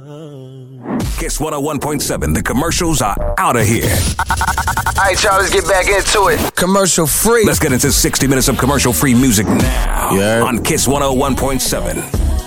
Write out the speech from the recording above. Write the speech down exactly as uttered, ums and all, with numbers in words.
Kiss one oh one point seven. The commercials are out of here. All right, y'all, let's get back into it. Commercial free. Let's get into sixty minutes of commercial free music now Yeah. on Kiss one oh one point seven.